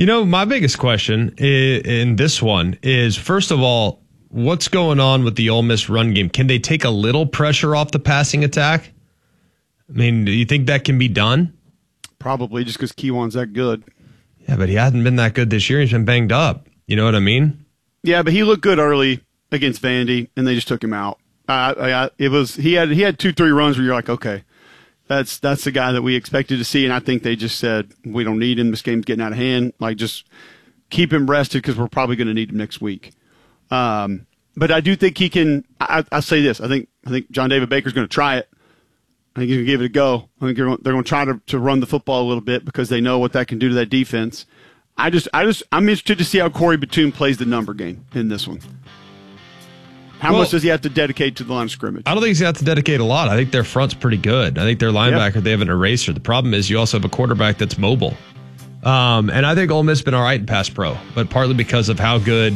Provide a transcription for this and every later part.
My biggest question in this one is, first of all, what's going on with the Ole Miss run game? Can they take a little pressure off the passing attack? I mean, do you think that can be done? Probably, just because Keywan's that good. Yeah, but he hasn't been that good this year. He's been banged up. You know what I mean? Yeah, but he looked good early against Vandy, and they just took him out. He had 2-3 runs where you're like, okay, that's the guy that we expected to see, and I think they just said, we don't need him. This game's getting out of hand. Like, just keep him rested because we're probably going to need him next week. But I do think he can. I say this. I think John David Baker's going to try it. I think he's going to give it a go. I think they're going to try to run the football a little bit because they know what that can do to that defense. I'm interested to see how Corey Batum plays the number game in this one. How much does he have to dedicate to the line of scrimmage? I don't think he's got to dedicate a lot. I think their front's pretty good. I think their linebacker, They have an eraser. The problem is you also have a quarterback that's mobile. And I think Ole Miss has been all right in pass pro, but partly because of how good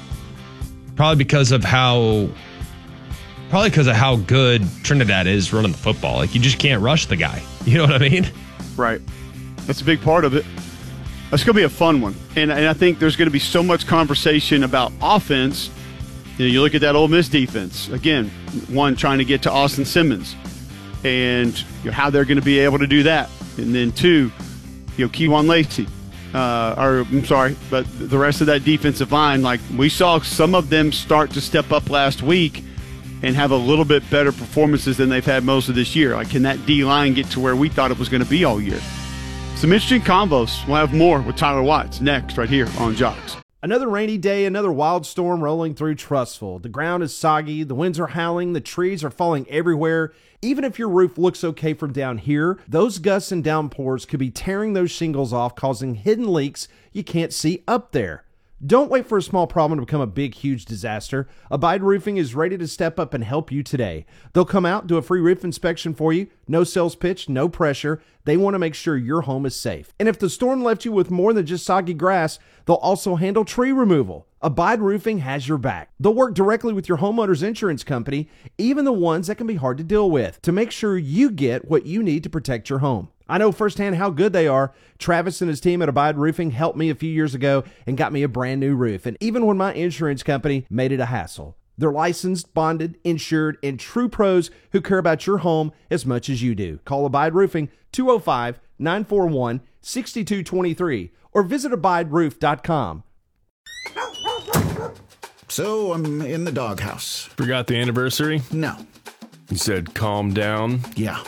Trinidad is running the football. Like, you just can't rush the guy. You know what I mean? Right. That's a big part of it. It's going to be a fun one. And I think there's going to be so much conversation about offense. You look at that Ole Miss defense. Again, one, trying to get to Austin Simmons and how they're going to be able to do that. And then two, Keywan Lacey. But the rest of that defensive line, like we saw some of them start to step up last week and have a little bit better performances than they've had most of this year. Like, can that D-line get to where we thought it was going to be all year? Some interesting combos. We'll have more with Tyler Watts next right here on Jocks. Another rainy day, another wild storm rolling through Trussville. The ground is soggy, the winds are howling, the trees are falling everywhere. Even if your roof looks okay from down here, those gusts and downpours could be tearing those shingles off, causing hidden leaks you can't see up there. Don't wait for a small problem to become a big, huge disaster. Abide Roofing is ready to step up and help you today. They'll come out, do a free roof inspection for you. No sales pitch, no pressure. They want to make sure your home is safe. And if the storm left you with more than just soggy grass, they'll also handle tree removal. Abide Roofing has your back. They'll work directly with your homeowner's insurance company, even the ones that can be hard to deal with, to make sure you get what you need to protect your home. I know firsthand how good they are. Travis and his team at Abide Roofing helped me a few years ago and got me a brand new roof. And even when my insurance company made it a hassle, they're licensed, bonded, insured, and true pros who care about your home as much as you do. Call Abide Roofing 205-941-6223 or visit abideroof.com. So I'm in the doghouse. Forgot the anniversary? No. You said calm down? Yeah.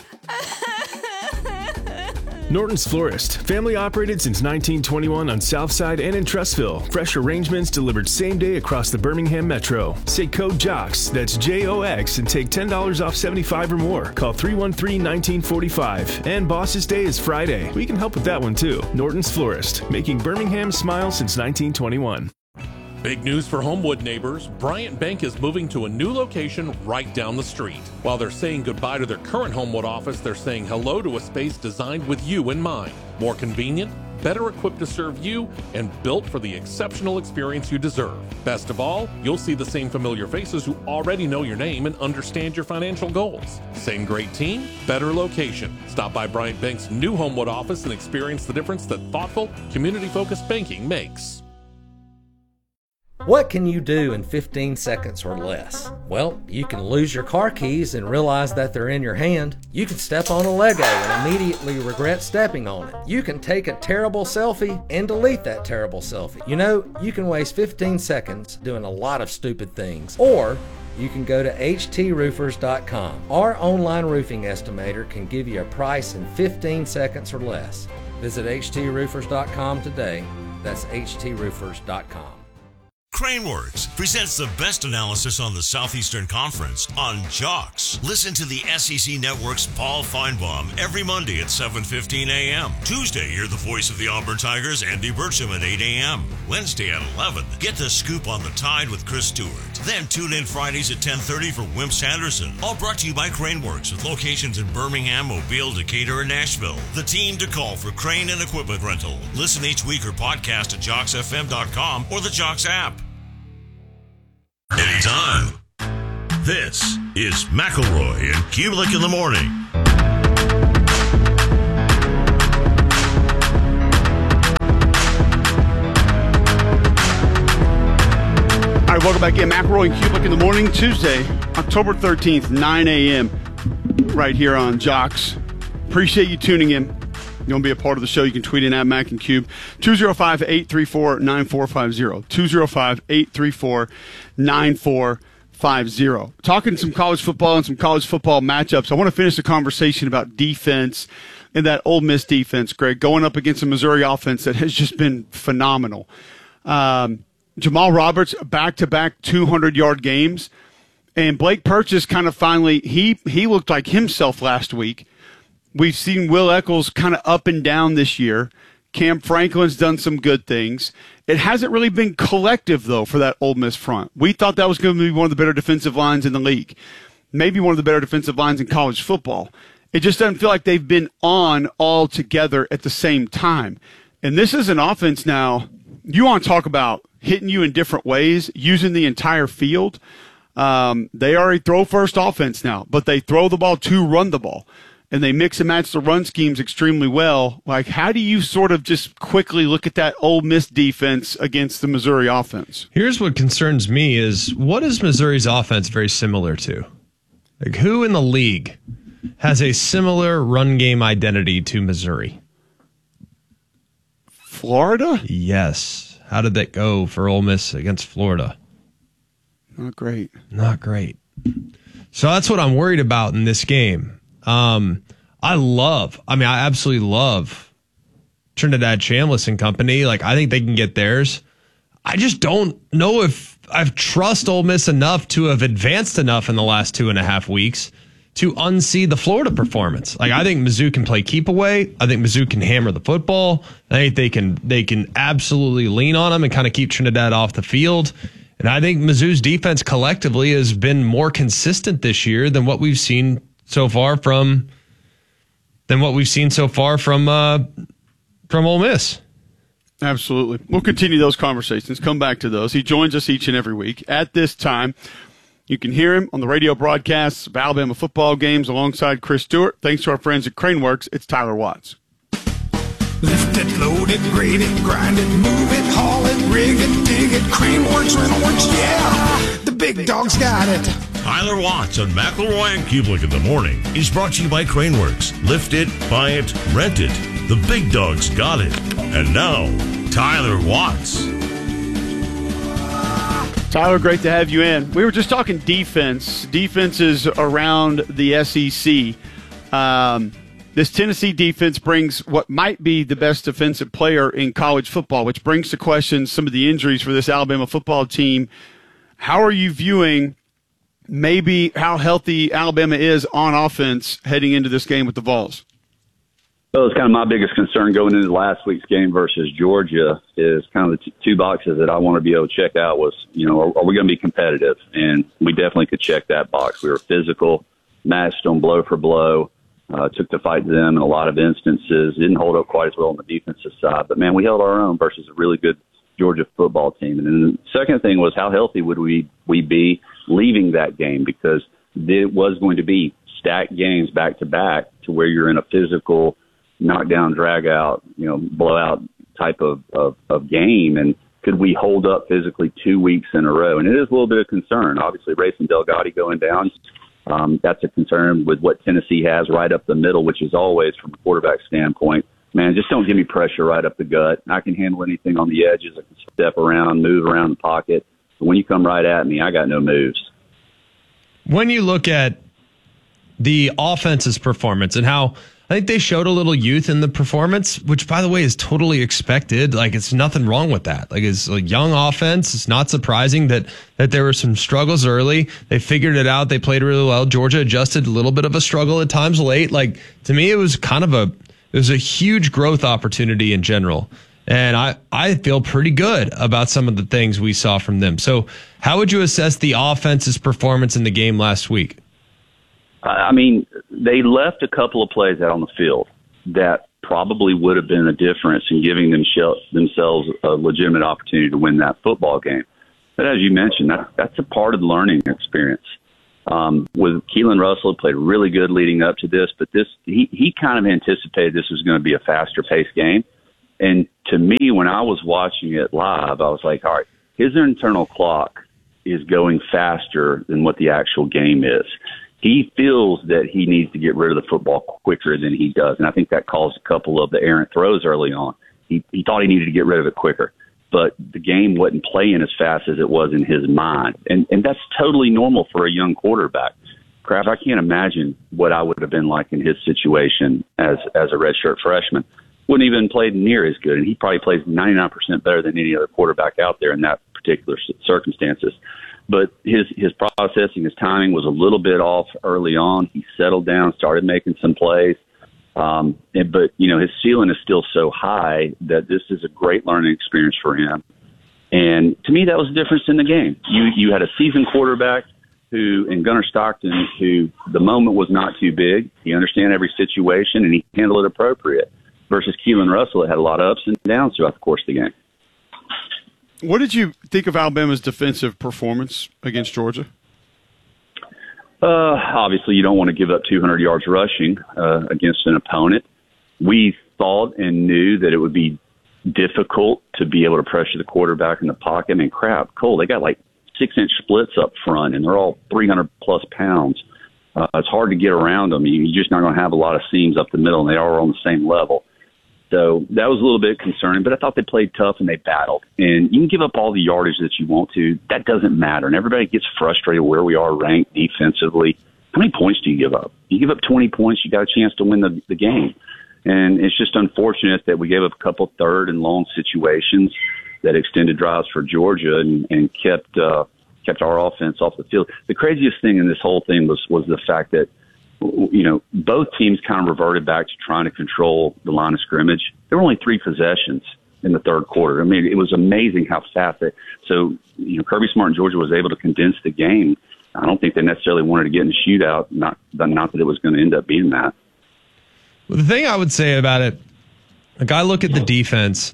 Norton's Florist. Family operated since 1921 on Southside and in Trussville. Fresh arrangements delivered same day across the Birmingham Metro. Say code JOX, that's JOX, and take $10 off 75 or more. Call 313-1945. And Boss's Day is Friday. We can help with that one too. Norton's Florist, making Birmingham smile since 1921. Big news for Homewood neighbors. Bryant Bank is moving to a new location right down the street. While they're saying goodbye to their current Homewood office, they're saying hello to a space designed with you in mind. More convenient, better equipped to serve you, and built for the exceptional experience you deserve. Best of all, you'll see the same familiar faces who already know your name and understand your financial goals. Same great team, better location. Stop by Bryant Bank's new Homewood office and experience the difference that thoughtful, community-focused banking makes. What can you do in 15 seconds or less? Well, you can lose your car keys and realize that they're in your hand. You can step on a Lego and immediately regret stepping on it. You can take a terrible selfie and delete that terrible selfie. You know, you can waste 15 seconds doing a lot of stupid things. Or you can go to HTRoofers.com. Our online roofing estimator can give you a price in 15 seconds or less. Visit HTRoofers.com today. That's HTRoofers.com. Craneworks presents the best analysis on the Southeastern Conference on Jocks. Listen to the SEC Network's Paul Feinbaum every Monday at 7:15 a.m. Tuesday, hear the voice of the Auburn Tigers, Andy Burcham, at 8 a.m. Wednesday at 11, get the scoop on the Tide with Chris Stewart. Then tune in Fridays at 10:30 for Wimps Anderson. All brought to you by Craneworks with locations in Birmingham, Mobile, Decatur, and Nashville. The team to call for crane and equipment rental. Listen each week or podcast at JocksFM.com or the Jocks app. Anytime. This is McElroy and Kubelik in the morning. Welcome back in. McElroy and Kublik in the morning, Tuesday, October 13th, 9 a.m., right here on Jocks. Appreciate you tuning in. You want to be a part of the show, you can tweet in at Mac and Cube, 205-834-9450, 205-834-9450. Talking some college football and some college football matchups, I want to finish the conversation about defense and that Ole Miss defense, Greg, going up against a Missouri offense that has just been phenomenal. Jamal Roberts, back-to-back 200-yard games. And Blake Purchase kind of finally, he looked like himself last week. We've seen Will Eccles kind of up and down this year. Cam Franklin's done some good things. It hasn't really been collective, though, for that Ole Miss front. We thought that was going to be one of the better defensive lines in the league, maybe one of the better defensive lines in college football. It just doesn't feel like they've been on all together at the same time. And this is an offense now, you want to talk about hitting you in different ways, using the entire field. They are a throw-first offense now, but they throw the ball to run the ball. And they mix and match the run schemes extremely well. Like, how do you sort of just quickly look at that Ole Miss defense against the Missouri offense? Here's what concerns me is, what is Missouri's offense very similar to? Like, who in the league has a similar run game identity to Missouri? Florida? Yes. How did that go for Ole Miss against Florida? Not great. Not great. So that's what I'm worried about in this game. I absolutely love Trinidad Chambliss and company. Like, I think they can get theirs. I just don't know if I trust Ole Miss enough to have advanced enough in the last 2.5 weeks to unseed the Florida performance. Like, I think Mizzou can play keep away. I think Mizzou can hammer the football. I think they can absolutely lean on them and kind of keep Trinidad off the field. And I think Mizzou's defense collectively has been more consistent this year than what we've seen so far from Ole Miss. Absolutely. We'll continue those conversations, come back to those. He joins us each and every week at this time. You can hear him on the radio broadcasts of Alabama football games alongside Chris Stewart. Thanks to our friends at Craneworks, it's Tyler Watts. Lift it, load it, grade it, grind it, move it, haul it, rig it, dig it, Craneworks, Rentalworks, yeah, the big dog's got it. Tyler Watts on McElroy and Kublik in the morning is brought to you by Craneworks. Lift it, buy it, rent it. The big dog's got it. And now, Tyler Watts. Tyler, great to have you in. We were just talking defenses around the SEC. This Tennessee defense brings what might be the best defensive player in college football, which brings to question some of the injuries for this Alabama football team. How are you viewing maybe how healthy Alabama is on offense heading into this game with the Vols? Well, it's kind of my biggest concern going into last week's game versus Georgia is kind of the two boxes that I want to be able to check out was, are we going to be competitive? And we definitely could check that box. We were physical, matched them blow for blow, took the fight to them in a lot of instances, didn't hold up quite as well on the defensive side. But, man, we held our own versus a really good Georgia football team. And then the second thing was how healthy would we be leaving that game, because it was going to be stacked games back-to-back to where you're in a physical knockdown, drag-out, blowout type of game. And could we hold up physically 2 weeks in a row? And it is a little bit of concern. Obviously, Racing Delgado going down, that's a concern with what Tennessee has right up the middle, which is always, from a quarterback standpoint, man, just don't give me pressure right up the gut. I can handle anything on the edges. I can step around, move around the pocket. But when you come right at me, I got no moves. When you look at the offense's performance and how I think they showed a little youth in the performance, which, by the way, is totally expected. Like, it's nothing wrong with that. Like, it's a young offense. It's not surprising that there were some struggles early. They figured it out. They played really well. Georgia adjusted, a little bit of a struggle at times late. Like, to me, it was a huge growth opportunity in general. And I feel pretty good about some of the things we saw from them. So how would you assess the offense's performance in the game last week? I mean, they left a couple of plays out on the field that probably would have been a difference in giving themselves a legitimate opportunity to win that football game. But as you mentioned, that's a part of the learning experience. With Keelan Russell, played really good leading up to this, but he kind of anticipated this was going to be a faster-paced game. And to me, when I was watching it live, I was like, all right, his internal clock is going faster than what the actual game is. He feels that he needs to get rid of the football quicker than he does, and I think that caused a couple of the errant throws early on. He thought he needed to get rid of it quicker, but the game wasn't playing as fast as it was in his mind, and that's totally normal for a young quarterback. Kraft, I can't imagine what I would have been like in his situation as a redshirt freshman. Wouldn't even played near as good, and he probably plays 99% better than any other quarterback out there in that particular circumstances. But his processing, his timing was a little bit off early on. He settled down, started making some plays. But, his ceiling is still so high that this is a great learning experience for him. And to me, that was the difference in the game. You had a seasoned quarterback in Gunnar Stockton, who the moment was not too big. He understood every situation, and he handled it appropriate, versus Keelan Russell, that had a lot of ups and downs throughout the course of the game. What did you think of Alabama's defensive performance against Georgia? Obviously, you don't want to give up 200 yards rushing against an opponent. We thought and knew that it would be difficult to be able to pressure the quarterback in the pocket. I mean, crap, Cole, they got like 6-inch splits up front, and they're all 300-plus pounds. It's hard to get around them. You're just not going to have a lot of seams up the middle, and they are on the same level. So that was a little bit concerning, but I thought they played tough and they battled. And you can give up all the yardage that you want to. That doesn't matter. And everybody gets frustrated where we are ranked defensively. How many points do you give up? You give up 20 points, you got a chance to win the game. And it's just unfortunate that we gave up a couple third and long situations that extended drives for Georgia and kept our offense off the field. The craziest thing in this whole thing was the fact that, both teams kind of reverted back to trying to control the line of scrimmage. There were only 3 possessions in the third quarter. I mean, it was amazing how fast Kirby Smart and Georgia was able to condense the game. I don't think they necessarily wanted to get in a shootout, not that it was going to end up being that. Well, the thing I would say about it, like I look at the defense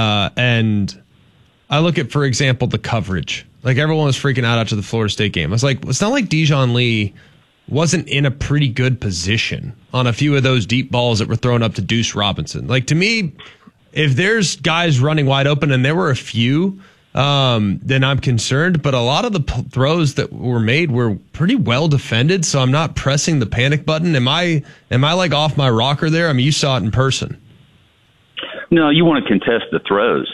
and I look at, for example, the coverage. Like everyone was freaking out after the Florida State game. I was like, it's not like Dijon Lee wasn't in a pretty good position on a few of those deep balls that were thrown up to Deuce Robinson. Like, to me, if there's guys running wide open, and there were a few, then I'm concerned. But a lot of the throws that were made were pretty well defended, so I'm not pressing the panic button. Am I like off my rocker there? I mean, you saw it in person. No, you want to contest the throws.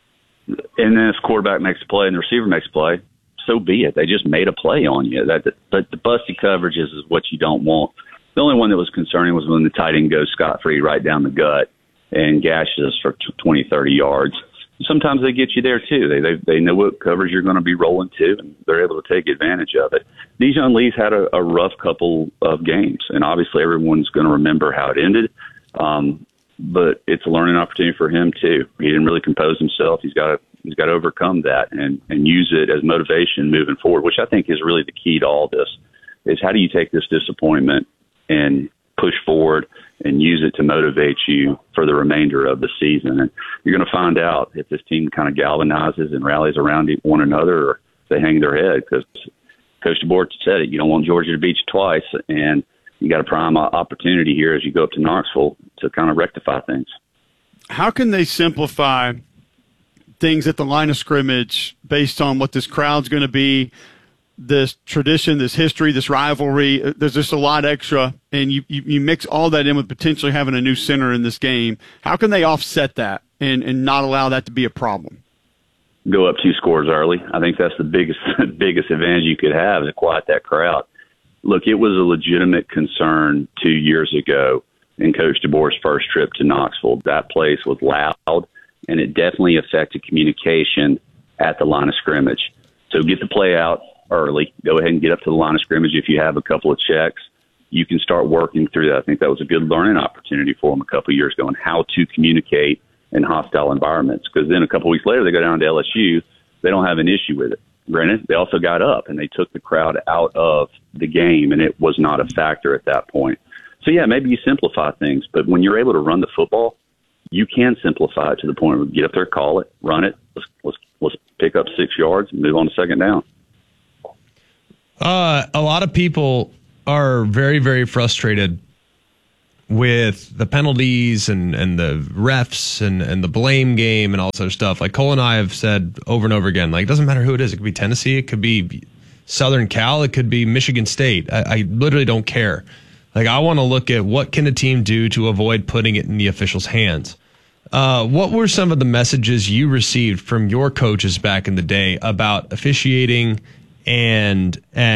And then if the quarterback makes a play and the receiver makes a play, so be it. They just made a play on you. But the busty coverage is what you don't want. The only one that was concerning was when the tight end goes scot-free right down the gut and gashes us for 20, 30 yards. Sometimes they get you there, too. They know what coverage you're going to be rolling to, and they're able to take advantage of it. Dijon Lee's had a rough couple of games, and obviously everyone's going to remember how it ended. But it's a learning opportunity for him, too. He didn't really compose himself. He's got to overcome that and use it as motivation moving forward, which I think is really the key to all this, is how do you take this disappointment and push forward and use it to motivate you for the remainder of the season. And you're going to find out if this team kind of galvanizes and rallies around one another, or they hang their head, because Coach DeBoer said it, you don't want Georgia to beat you twice, and you got a prime opportunity here as you go up to Knoxville to kind of rectify things. How can they simplify things at the line of scrimmage based on what this crowd's going to be, this tradition, this history, this rivalry? There's just a lot extra, and you mix all that in with potentially having a new center in this game. How can they offset that and not allow that to be a problem? Go up 2 scores early. I think that's the biggest advantage you could have, is to quiet that crowd. Look, it was a legitimate concern 2 years ago in Coach DeBoer's first trip to Knoxville. That place was loud, and it definitely affected communication at the line of scrimmage. So get the play out early. Go ahead and get up to the line of scrimmage. If you have a couple of checks, you can start working through that. I think that was a good learning opportunity for them a couple of years ago on how to communicate in hostile environments. Because then a couple of weeks later, they go down to LSU. They don't have an issue with it. Granted, they also got up and they took the crowd out of the game, and it was not a factor at that point. So, yeah, maybe you simplify things, but when you're able to run the football, you can simplify it to the point where you get up there, call it, run it, let's pick up 6 yards and move on to second down. A lot of people are very, very frustrated with the penalties and the refs and the blame game and all this other stuff. Like Cole and I have said over and over again, like, it doesn't matter who it is. It could be Tennessee. It could be Southern Cal. It could be Michigan State. I literally don't care. Like, I want to look at what can a team do to avoid putting it in the officials' hands. What were some of the messages you received from your coaches back in the day about officiating and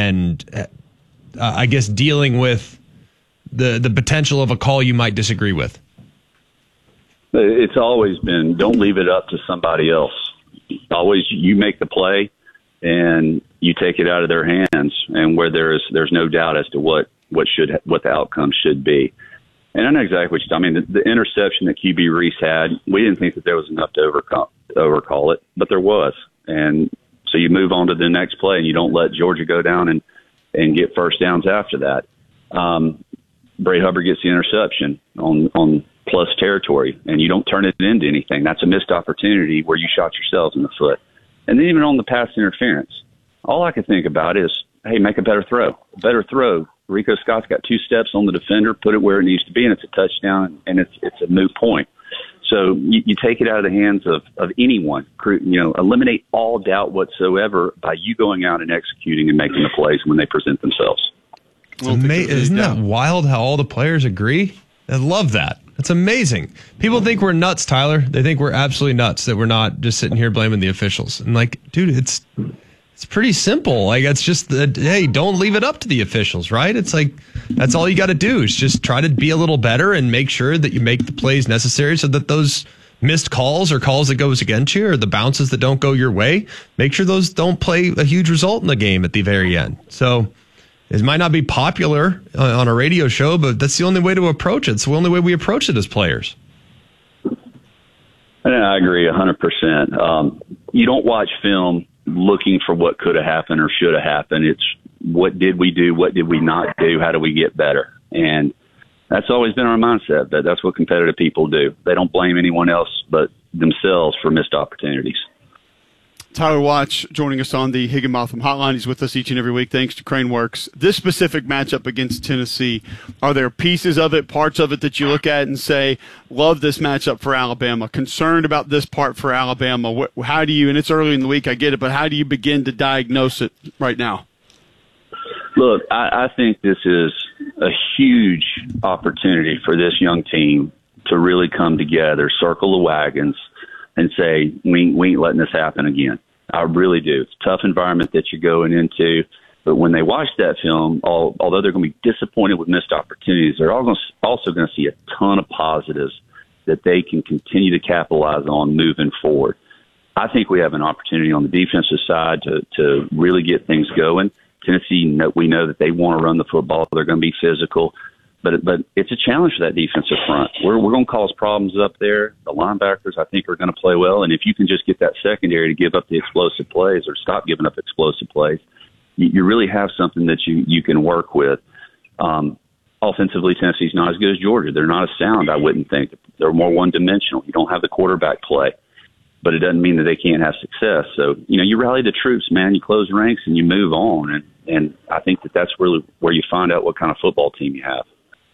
I guess dealing with the potential of a call you might disagree with? It's always been, don't leave it up to somebody else. Always, you make the play and you take it out of their hands, and where there's no doubt as to what the outcome should be. And I know exactly what you're talking about. I mean, the interception that QB Reese had, we didn't think that there was enough to overcall it, but there was. And so you move on to the next play, and you don't let Georgia go down and get first downs after that. Bray Hubbard gets the interception on plus territory, and you don't turn it into anything. That's a missed opportunity where you shot yourselves in the foot. And then even on the pass interference, all I could think about is, hey, make a better throw. A better throw. Rico Scott's got 2 steps on the defender, put it where it needs to be, and it's a touchdown, and it's a moot point. So you take it out of the hands of anyone. Eliminate all doubt whatsoever by you going out and executing and making the plays when they present themselves. Isn't that wild how all the players agree? I love that. That's amazing. People think we're nuts, Tyler. They think we're absolutely nuts that we're not just sitting here blaming the officials. And like, dude, it's pretty simple. Like, it's just that, hey, don't leave it up to the officials, right? It's like, that's all you got to do is just try to be a little better and make sure that you make the plays necessary so that those missed calls or calls that goes against you or the bounces that don't go your way, make sure those don't play a huge result in the game at the very end. So it might not be popular on a radio show, but that's the only way to approach it. It's the only way we approach it as players. I agree 100%. You don't watch film looking for what could have happened or should have happened. It's what did we do? What did we not do? How do we get better? And that's always been our mindset. That's what competitive people do. They don't blame anyone else but themselves for missed opportunities. Tyler Watch joining us on the Higginbotham Hotline. He's with us each and every week thanks to Craneworks. This specific matchup against Tennessee, are there pieces of it, parts of it that you look at and say, love this matchup for Alabama, concerned about this part for Alabama? How do you, and it's early in the week, I get it, but how do you begin to diagnose it right now? Look, I think this is a huge opportunity for this young team to really come together, circle the wagons, and say, we ain't letting this happen again. I really do. It's a tough environment that you're going into. But when they watch that film, although they're going to be disappointed with missed opportunities, they're also going to see a ton of positives that they can continue to capitalize on moving forward. I think we have an opportunity on the defensive side to really get things going. Tennessee, we know that they want to run the football. They're going to be physical. But it's a challenge for that defensive front. We're going to cause problems up there. The linebackers, I think, are going to play well. And if you can just get that secondary to give up the explosive plays or stop giving up explosive plays, you really have something that you can work with. Offensively, Tennessee's not as good as Georgia. They're not as sound, I wouldn't think. They're more one-dimensional. You don't have the quarterback play. But it doesn't mean that they can't have success. So, you rally the troops, man. You close ranks and you move on. And I think that's really where you find out what kind of football team you have.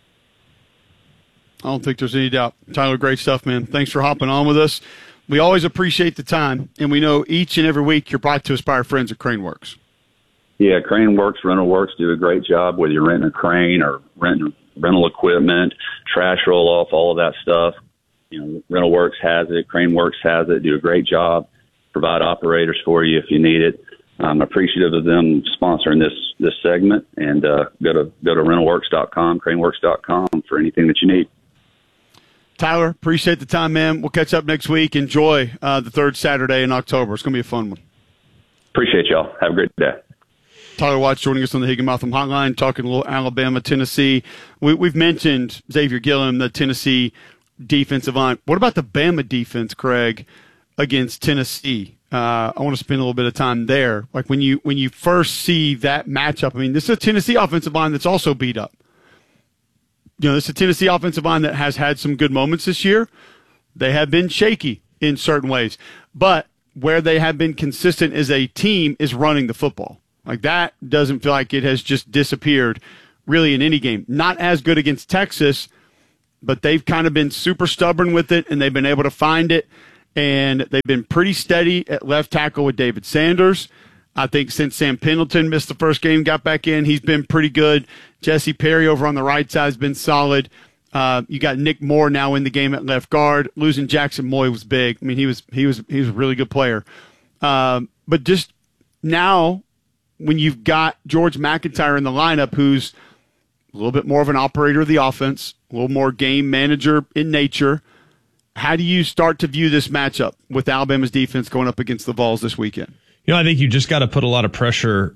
I don't think there's any doubt. Tyler, great stuff, man. Thanks for hopping on with us. We always appreciate the time, and we know each and every week you're brought to us by our friends at Craneworks. Yeah, Craneworks, Rental Works do a great job, whether you're renting a crane or renting rental equipment, trash roll-off, all of that stuff. Rental Works has it. Craneworks has it. Do a great job. Provide operators for you if you need it. I'm appreciative of them sponsoring this segment, and go to rentalworks.com, craneworks.com for anything that you need. Tyler, appreciate the time, man. We'll catch up next week. Enjoy the third Saturday in October. It's going to be a fun one. Appreciate y'all. Have a great day. Tyler Watts joining us on the Higginbotham Hotline, talking a little Alabama, Tennessee. We've mentioned Xavier Gilliam, the Tennessee defensive line. What about the Bama defense, Craig, against Tennessee? I want to spend a little bit of time there. Like when you first see that matchup, I mean, this is a Tennessee offensive line that's also beat up. This is a Tennessee offensive line that has had some good moments this year. They have been shaky in certain ways. But where they have been consistent as a team is running the football. Like that doesn't feel like it has just disappeared really in any game. Not as good against Texas, but they've kind of been super stubborn with it, and they've been able to find it, and they've been pretty steady at left tackle with David Sanders. I think since Sam Pendleton missed the first game, got back in, he's been pretty good. Jesse Perry over on the right side has been solid. You got Nick Moore now in the game at left guard. Losing Jackson Moy was big. I mean, he was a really good player. But just now, when you've got George McIntyre in the lineup, who's a little bit more of an operator of the offense, a little more game manager in nature, how do you start to view this matchup with Alabama's defense going up against the Vols this weekend? You know, I think you just got to put a lot of pressure.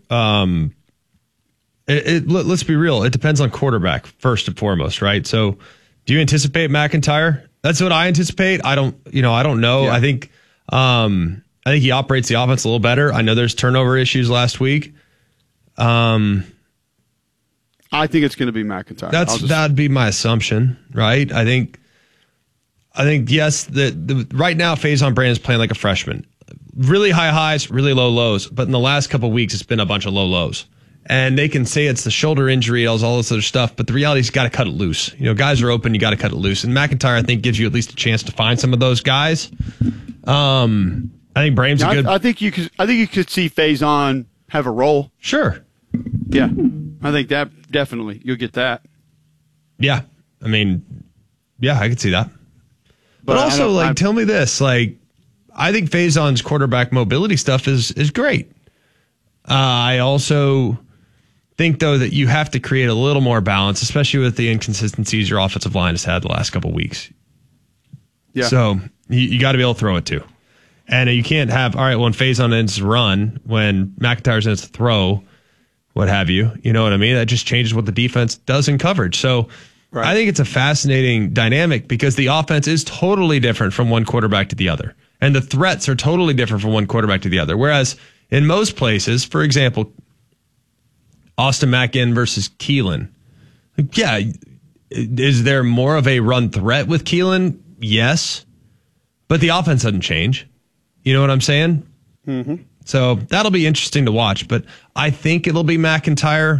Let's be real. It depends on quarterback first and foremost, right? So, do you anticipate McIntyre? That's what I anticipate. I don't know. Yeah. I think he operates the offense a little better. I know there's turnover issues last week. I think it's going to be McIntyre. That'd be my assumption, right? I think yes. The right now, Faison Brand is playing like a freshman. Really high highs, really low lows. But in the last couple of weeks, it's been a bunch of low lows. And they can say it's the shoulder injury, all this other stuff, but the reality is you got to cut it loose. You know, guys are open, you got to cut it loose. And McIntyre, I think, gives you at least a chance to find some of those guys. I think Braham's a good. I think you could see Faison have a role. Sure. Yeah, I think that definitely you'll get that. Yeah, I mean, yeah, I could see that. But also, tell me this, I think Faison's quarterback mobility stuff is great. I also think, though, that you have to create a little more balance, especially with the inconsistencies your offensive line has had the last couple of weeks. Yeah. So you got to be able to throw it too. And you can't have, all right, when Faison ends run, when McIntyre's ends throw, what have you. You know what I mean? That just changes what the defense does in coverage. So right. I think it's a fascinating dynamic because the offense is totally different from one quarterback to the other. And the threats are totally different from one quarterback to the other. Whereas in most places, for example, Austin Mack-In versus Keelan. Yeah, is there more of a run threat with Keelan? Yes. But the offense doesn't change. You know what I'm saying? Mm-hmm. So that'll be interesting to watch. But I think it'll be McIntyre,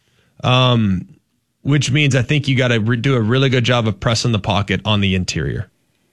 which means I think you got to do a really good job of pressing the pocket on the interior.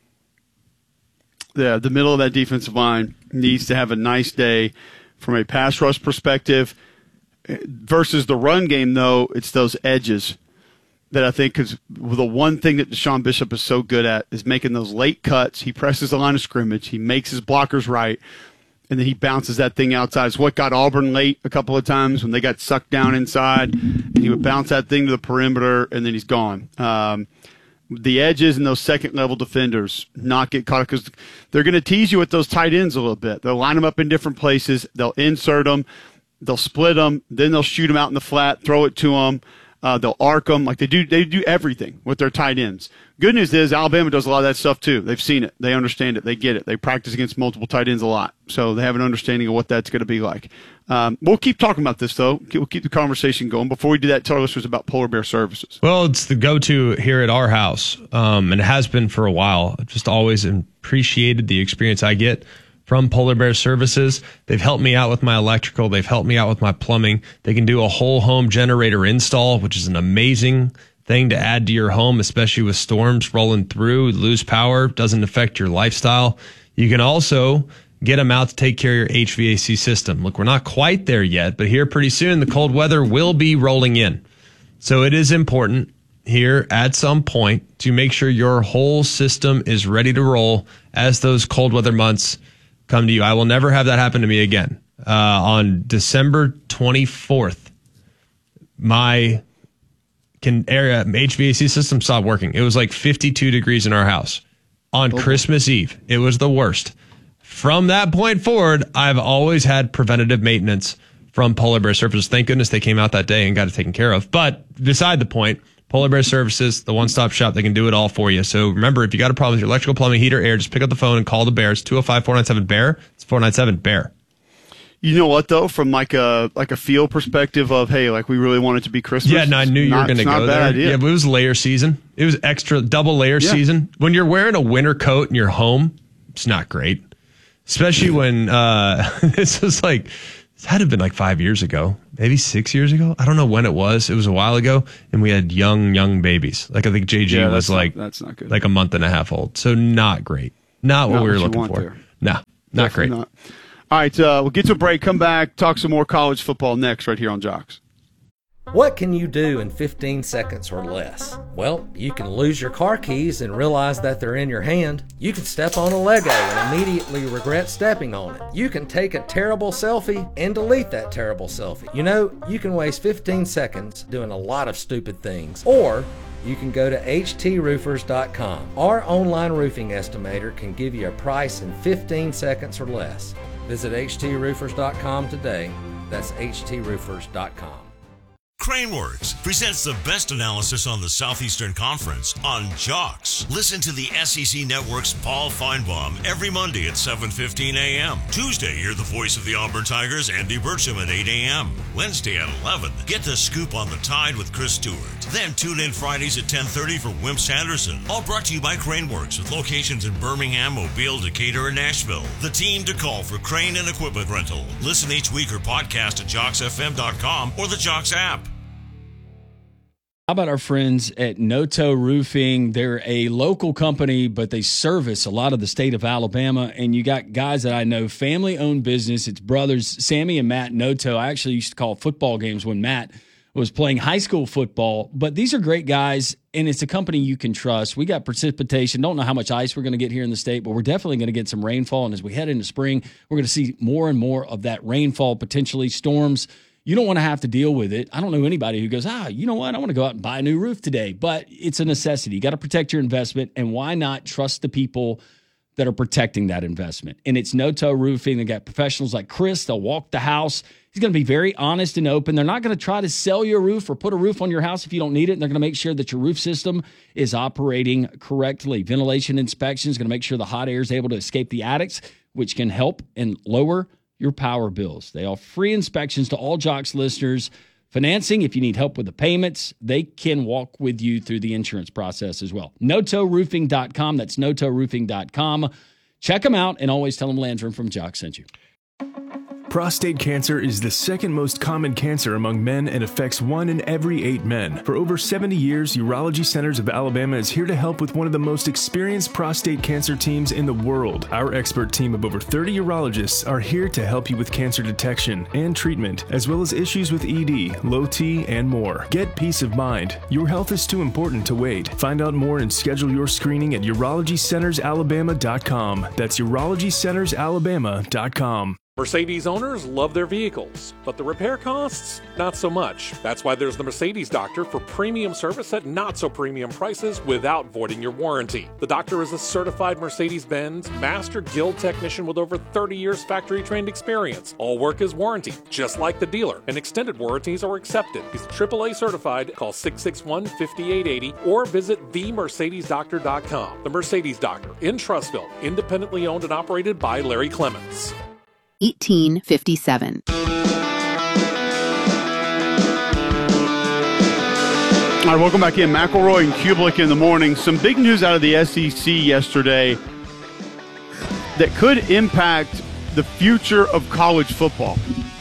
Yeah, the middle of that defensive line needs to have a nice day from a pass rush perspective. Versus the run game, though, it's those edges that I think is the one thing that Deshaun Bishop is so good at is making those late cuts. He presses the line of scrimmage. He makes his blockers right, and then he bounces that thing outside. It's what got Auburn late a couple of times when they got sucked down inside. And he would bounce that thing to the perimeter, and then he's gone. The edges and those second-level defenders not get caught because they're going to tease you with those tight ends a little bit. They'll line them up in different places. They'll insert them. They'll split them. Then they'll shoot them out in the flat, throw it to them. They'll arc them. They do everything with their tight ends. Good news is Alabama does a lot of that stuff too. They've seen it. They understand it. They get it. They practice against multiple tight ends a lot. So they have an understanding of what that's going to be like. We'll keep talking about this, though. We'll keep the conversation going. Before we do that, tell our listeners about Polar Bear Services. Well, it's the go-to here at our house, and it has been for a while. I've just always appreciated the experience I get from Polar Bear Services. They've helped me out with my electrical. They've helped me out with my plumbing. They can do a whole home generator install, which is an amazing thing to add to your home, especially with storms rolling through. Lose power, doesn't affect your lifestyle. You can also get them out to take care of your HVAC system. Look, we're not quite there yet, but here pretty soon the cold weather will be rolling in. So it is important here at some point to make sure your whole system is ready to roll as those cold weather months come to you. I will never have that happen to me again. On December 24th, my HVAC system stopped working. It was like 52 degrees in our house. On Christmas Eve, it was the worst. From that point forward, I've always had preventative maintenance from Polar Bear Services. Thank goodness they came out that day and got it taken care of. But beside the point, Polar Bear Services, the one-stop shop, they can do it all for you. So remember, if you got a problem with your electrical, plumbing, heater, air, just pick up the phone and call the Bears. 205-497-BEAR. It's 497-BEAR. You know what, though, from like a feel perspective of, hey, we really want it to be Christmas. Yeah, and I knew you were going to go there. Idea. Yeah, but it was layer season. It was extra double layer season. When you're wearing a winter coat in your home, it's not great. Especially when this was this had to have been 5 years ago. maybe 6 years ago. I don't know when it was. It was a while ago, and we had young babies. Like I think JG was that's not good. Like a month and a half old. So not great. Not what we were looking for. There. No, not great. Not. All right, we'll get to a break, come back, talk some more college football next right here on Jocks. What can you do in 15 seconds or less? Well, you can lose your car keys and realize that they're in your hand. You can step on a Lego and immediately regret stepping on it. You can take a terrible selfie and delete that terrible selfie. You know, you can waste 15 seconds doing a lot of stupid things. Or you can go to HTRoofers.com. Our online roofing estimator can give you a price in 15 seconds or less. Visit HTRoofers.com today. That's HTRoofers.com. Craneworks presents the best analysis on the Southeastern Conference on Jocks. Listen to the SEC Network's Paul Feinbaum every Monday at 7:15 a.m. Tuesday, hear the voice of the Auburn Tigers, Andy Burcham, at 8 a.m. Wednesday at 11, get the scoop on the Tide with Chris Stewart. Then tune in Fridays at 10:30 for Wimps Sanderson. All brought to you by Craneworks with locations in Birmingham, Mobile, Decatur, and Nashville. The team to call for crane and equipment rental. Listen each week or podcast at JocksFM.com or the Jocks app. How about our friends at Noto Roofing? They're a local company, but they service a lot of the state of Alabama. And you got guys that I know, family-owned business. It's brothers, Sammy and Matt Noto. I actually used to call football games when Matt was playing high school football. But these are great guys, and it's a company you can trust. We got precipitation. Don't know how much ice we're going to get here in the state, but we're definitely going to get some rainfall. And as we head into spring, we're going to see more and more of that rainfall, potentially storms. You don't want to have to deal with it. I don't know anybody who goes, you know what? I want to go out and buy a new roof today. But it's a necessity. You got to protect your investment. And why not trust the people that are protecting that investment? And it's Noto Roofing. They got professionals like Chris. They'll walk the house. He's going to be very honest and open. They're not going to try to sell you a roof or put a roof on your house if you don't need it. And they're going to make sure that your roof system is operating correctly. Ventilation inspection is going to make sure the hot air is able to escape the attics, which can help and lower your power bills. They offer free inspections to all Jocks listeners. Financing, if you need help with the payments, they can walk with you through the insurance process as well. NotoRoofing.com. That's NotoRoofing.com. Check them out and always tell them Landrum from Jocks sent you. Prostate cancer is the second most common cancer among men and affects 1 in every 8 men. For over 70 years, Urology Centers of Alabama is here to help with one of the most experienced prostate cancer teams in the world. Our expert team of over 30 urologists are here to help you with cancer detection and treatment, as well as issues with ED, low T, and more. Get peace of mind. Your health is too important to wait. Find out more and schedule your screening at UrologyCentersAlabama.com. That's UrologyCentersAlabama.com. Mercedes owners love their vehicles, but the repair costs, not so much. That's why there's the Mercedes Doctor for premium service at not so premium prices without voiding your warranty. The Doctor is a certified Mercedes-Benz Master Guild technician with over 30 years factory trained experience. All work is warranty, just like the dealer, and extended warranties are accepted. He's AAA certified. Call 661-5880 or visit themercedesdoctor.com. The Mercedes Doctor in Trussville, independently owned and operated by Larry Clements. 1857. All right, welcome back in. McElroy and Kublik in the morning. Some big news out of the SEC yesterday that could impact the future of college football.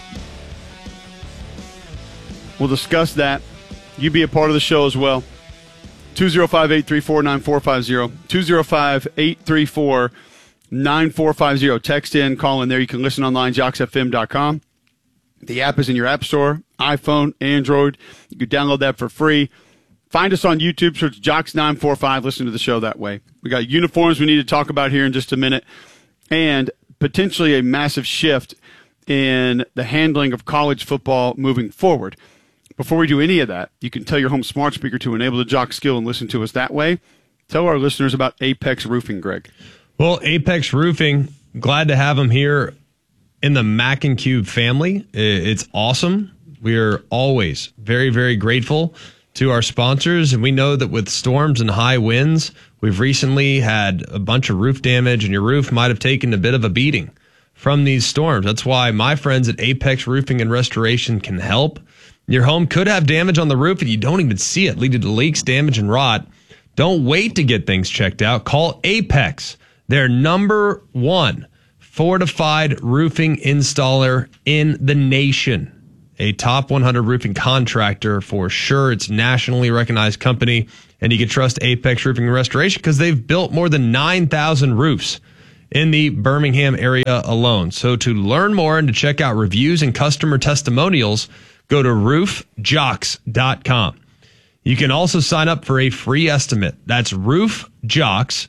We'll discuss that. You be a part of the show as well. 205-834-9450. 205-834-9450. 9450. Text in, call in there. You can listen online, JocksFM.com. The app is in your app store, iPhone, Android. You can download that for free. Find us on YouTube, search Jocks945. Listen to the show that way. We got uniforms we need to talk about here in just a minute, and potentially a massive shift in the handling of college football moving forward. Before we do any of that, you can tell your home smart speaker to enable the Jock skill and listen to us that way. Tell our listeners about Apex Roofing, Greg. Well, Apex Roofing, glad to have them here in the Mac and Cube family. It's awesome. We are always very, very grateful to our sponsors, and we know that with storms and high winds, we've recently had a bunch of roof damage, and your roof might have taken a bit of a beating from these storms. That's why my friends at Apex Roofing and Restoration can help. Your home could have damage on the roof, and you don't even see it, leading to leaks, damage, and rot. Don't wait to get things checked out. Call Apex. They're number one fortified roofing installer in the nation. a top 100 roofing contractor for sure. It's a nationally recognized company, and you can trust Apex Roofing and Restoration because they've built more than 9,000 roofs in the Birmingham area alone. So to learn more and to check out reviews and customer testimonials, go to roofjocks.com. You can also sign up for a free estimate. That's roofjocks,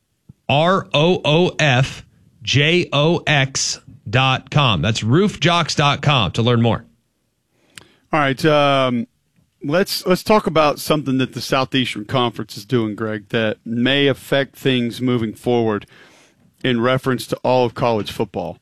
ROOFJOX.com. That's roofjocks.com to learn more. All right. Let's talk about something that the Southeastern Conference is doing, Greg, that may affect things moving forward in reference to all of college football.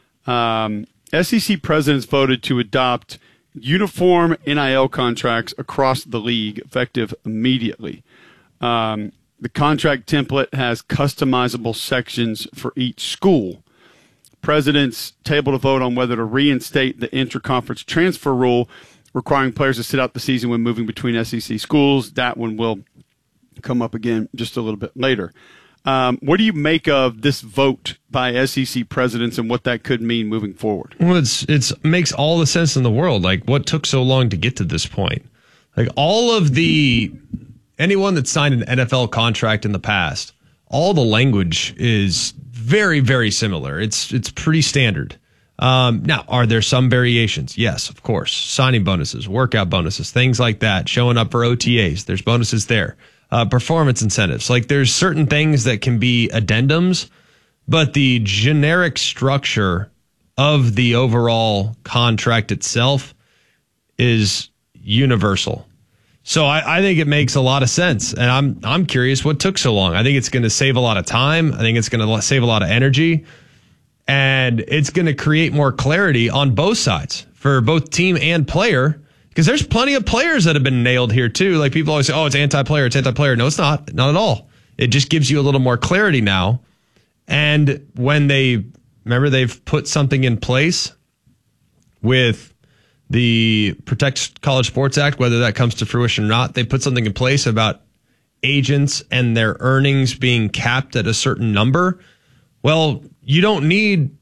SEC presidents voted to adopt uniform NIL contracts across the league effective immediately. The contract template has customizable sections for each school. Presidents tabled a vote on whether to reinstate the intra-conference transfer rule requiring players to sit out the season when moving between SEC schools. That one will come up again just a little bit later. What do you make of this vote by SEC presidents and what that could mean moving forward? Well, it makes all the sense in the world. Like, what took so long to get to this point? Like, anyone that signed an NFL contract in the past, all the language is very, very similar. It's pretty standard. Now, are there some variations? Yes, of course. Signing bonuses, workout bonuses, things like that. Showing up for OTAs, there's bonuses there. Performance incentives. Like, there's certain things that can be addendums, but the generic structure of the overall contract itself is universal. So I think it makes a lot of sense. And I'm curious what took so long. I think it's going to save a lot of time. I think it's going to save a lot of energy. And it's going to create more clarity on both sides for both team and player. Because there's plenty of players that have been nailed here, too. Like, people always say, oh, it's anti-player, it's anti-player. No, it's not. Not at all. It just gives you a little more clarity now. And when they've put something in place with the Protect College Sports Act, whether that comes to fruition or not, they put something in place about agents and their earnings being capped at a certain number. Well, you don't need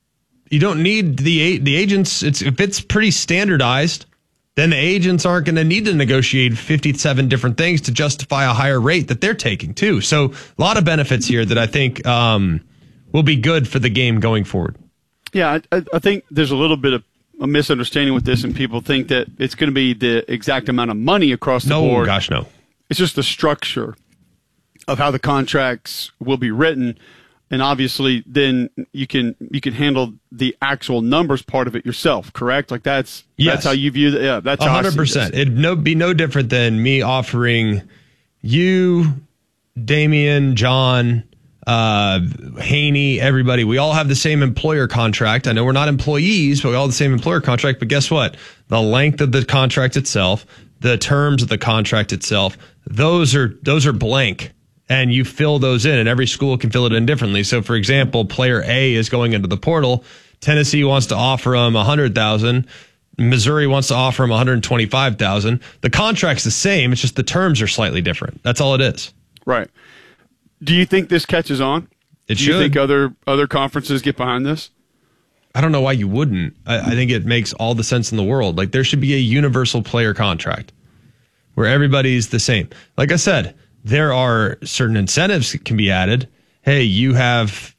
the agents. If it's pretty standardized, then the agents aren't going to need to negotiate 57 different things to justify a higher rate that they're taking, too. So a lot of benefits here that I think will be good for the game going forward. Yeah, I think there's a little bit of a misunderstanding with this, and people think that it's going to be the exact amount of money across the board. No, gosh, no. It's just the structure of how the contracts will be written. And obviously, then you can handle the actual numbers part of it yourself, correct? Like that's how you view it. Yeah, that's 100%. It'd be no different than me offering you, Damian, John, Haney, everybody. We all have the same employer contract. I know we're not employees, but we all have the same employer contract. But guess what? The length of the contract itself, the terms of the contract itself, those are blank. And you fill those in, and every school can fill it in differently. So, for example, player A is going into the portal. Tennessee wants to offer him $100,000. Missouri wants to offer him $125,000. The contract's the same. It's just the terms are slightly different. That's all it is. Right. Do you think this catches on? It should. Do you think other conferences get behind this? I don't know why you wouldn't. I think it makes all the sense in the world. Like, there should be a universal player contract where everybody's the same. Like I said, there are certain incentives that can be added. Hey, you catch